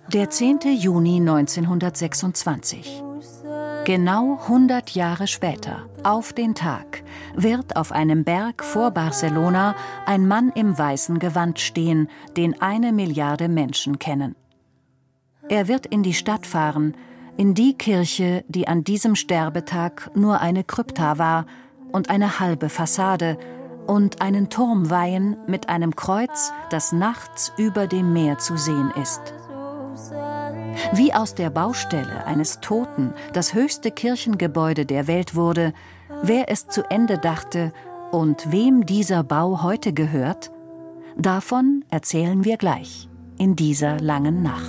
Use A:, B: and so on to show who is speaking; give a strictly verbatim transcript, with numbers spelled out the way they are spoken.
A: Der zehnte Juni neunzehnhundertsechsundzwanzig. Genau hundert Jahre später, auf den Tag, wird auf einem Berg vor Barcelona ein Mann im weißen Gewand stehen, den eine Milliarde Menschen kennen. Er wird in die Stadt fahren, in die Kirche, die an diesem Sterbetag nur eine Krypta war und eine halbe Fassade, und einen Turm weihen mit einem Kreuz, das nachts über dem Meer zu sehen ist. Wie aus der Baustelle eines Toten das höchste Kirchengebäude der Welt wurde, wer es zu Ende dachte und wem dieser Bau heute gehört, davon erzählen wir gleich in dieser langen Nacht.